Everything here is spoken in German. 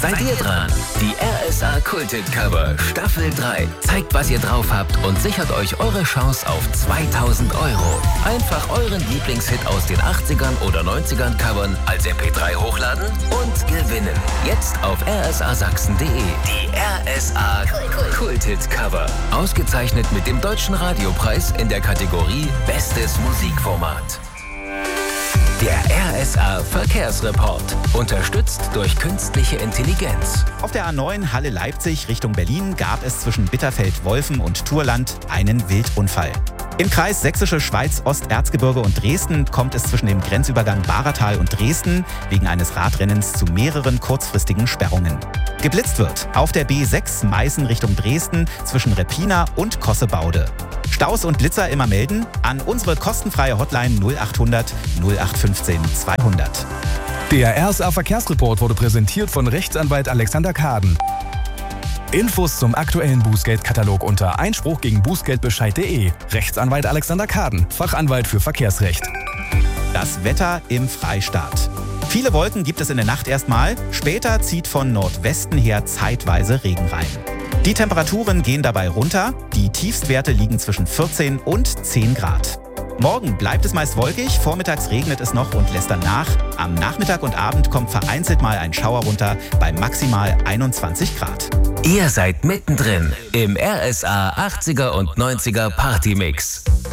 Seid ihr dran? Die RSA Kulthit Cover Staffel 3 zeigt, was ihr drauf habt und sichert euch eure Chance auf 2000 €. Einfach euren Lieblingshit aus den 80ern oder 90ern covern, als MP3 hochladen und gewinnen. Jetzt auf rsasachsen.de. Die RSA Kulthit Cover. Ausgezeichnet mit dem Deutschen Radiopreis in der Kategorie Bestes Musikformat. Der RSA Verkehrsreport. Unterstützt durch künstliche Intelligenz. Auf der A9 Halle-Leipzig Richtung Berlin gab es zwischen Bitterfeld-Wolfen und Thurland einen Wildunfall. Im Kreis Sächsische Schweiz, Osterzgebirge und Dresden kommt es zwischen dem Grenzübergang Bahratal und Dresden wegen eines Radrennens zu mehreren kurzfristigen Sperrungen. Geblitzt wird auf der B6 Meißen Richtung Dresden zwischen Reppina und Kossebaude. Staus und Blitzer immer melden an unsere kostenfreie Hotline 0800 0815 200. Der RSA Verkehrsreport wurde präsentiert von Rechtsanwalt Alexander Kaden. Infos zum aktuellen Bußgeldkatalog unter einspruchgegenbußgeldbescheid.de. Rechtsanwalt Alexander Kaden, Fachanwalt für Verkehrsrecht. Das Wetter im Freistaat. Viele Wolken gibt es in der Nacht erstmal, später zieht von Nordwesten her zeitweise Regen rein. Die Temperaturen gehen dabei runter, die Tiefstwerte liegen zwischen 14 und 10 Grad. Morgen bleibt es meist wolkig, vormittags regnet es noch und lässt dann nach. Am Nachmittag und Abend kommt vereinzelt mal ein Schauer runter bei maximal 21 Grad. Ihr seid mittendrin im RSA 80er und 90er Partymix.